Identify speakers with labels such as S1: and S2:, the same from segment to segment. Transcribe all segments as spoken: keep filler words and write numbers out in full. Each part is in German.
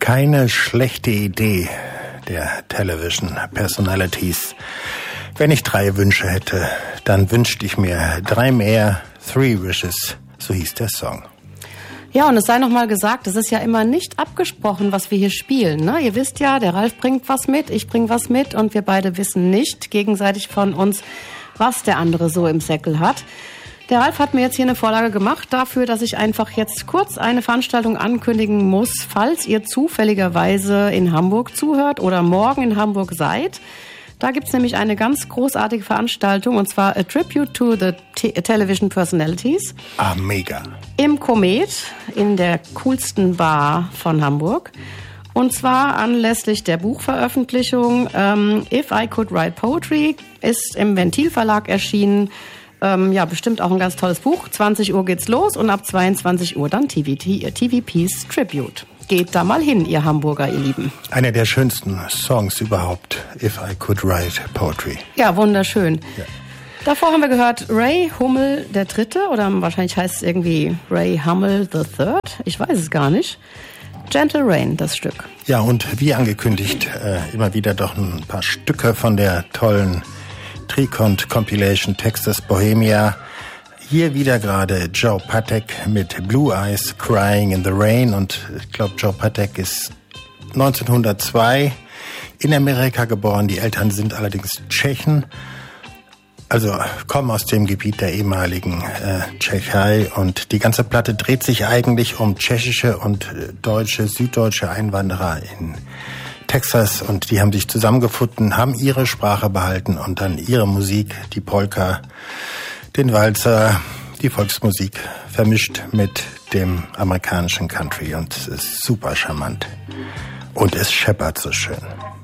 S1: Keine schlechte Idee der Television Personalities. Wenn ich drei Wünsche hätte, dann wünschte ich mir drei mehr, Three Wishes, so hieß der Song.
S2: Ja, und es sei noch mal gesagt, es ist ja immer nicht abgesprochen, was wir hier spielen. Ne? Ihr wisst ja, der Ralf bringt was mit, ich bringe was mit und wir beide wissen nicht gegenseitig von uns, was der andere so im Säckel hat. Der Ralf hat mir jetzt hier eine Vorlage gemacht dafür, dass ich einfach jetzt kurz eine Veranstaltung ankündigen muss, falls ihr zufälligerweise in Hamburg zuhört oder morgen in Hamburg seid. Da gibt's nämlich eine ganz großartige Veranstaltung, und zwar A Tribute to the T- Television Personalities.
S1: Ah, mega.
S2: Im Komet, in der coolsten Bar von Hamburg. Und zwar anlässlich der Buchveröffentlichung ähm, If I Could Write Poetry, ist im Ventil Verlag erschienen. Ähm, ja, bestimmt auch ein ganz tolles Buch. zwanzig Uhr geht's los und ab zweiundzwanzig Uhr dann T V P's Tribute. Geht da mal hin, ihr Hamburger, ihr Lieben.
S1: Einer der schönsten Songs überhaupt, If I Could Write Poetry.
S2: Ja, wunderschön.
S1: Ja.
S2: Davor haben wir gehört Ray Hummel der Dritte, oder wahrscheinlich heißt es irgendwie Ray Hummel the Third. Ich weiß es gar nicht. Gentle Rain, das Stück.
S1: Ja, und wie angekündigt, äh, immer wieder doch ein paar Stücke von der tollen Tricont Compilation Texas Bohemia. Hier wieder gerade Joe Patek mit Blue Eyes Crying in the Rain. Und ich glaube, Joe Patek ist neunzehnhundertzwei in Amerika geboren. Die Eltern sind allerdings Tschechen. Also kommen aus dem Gebiet der ehemaligen äh, Tschechei. Und die ganze Platte dreht sich eigentlich um tschechische und deutsche, süddeutsche Einwanderer in Texas, und die haben sich zusammengefunden, haben ihre Sprache behalten und dann ihre Musik, die Polka, den Walzer, die Volksmusik vermischt mit dem amerikanischen Country, und es ist super charmant. Und es scheppert so schön.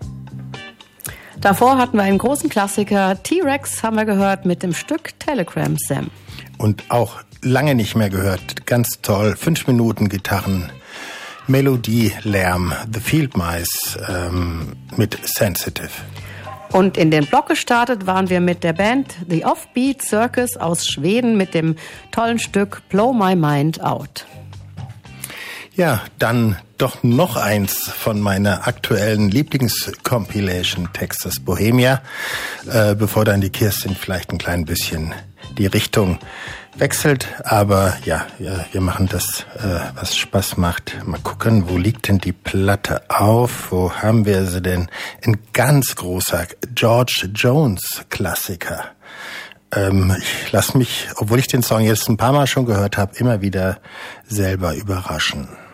S2: Davor hatten wir einen großen Klassiker, T-Rex haben wir gehört mit dem Stück Telegram Sam.
S1: Und auch lange nicht mehr gehört, ganz toll, fünf Minuten Gitarren, Melodie, Lärm, The Field Mice ähm, mit Sensitive.
S2: Und in den Block gestartet waren wir mit der Band The Offbeat Circus aus Schweden mit dem tollen Stück Blow My Mind Out.
S1: Ja, dann doch noch eins von meiner aktuellen Lieblingscompilation Texas Bohemia, äh, bevor dann die Kirstin vielleicht ein klein bisschen die Richtung wechselt. Aber ja, ja, wir machen das, äh, was Spaß macht. Mal gucken, wo liegt denn die Platte auf? Wo haben wir sie denn? Ein ganz großer George Jones Klassiker. Ähm, ich lasse mich, obwohl ich den Song jetzt ein paar Mal schon gehört habe, immer wieder selber überraschen.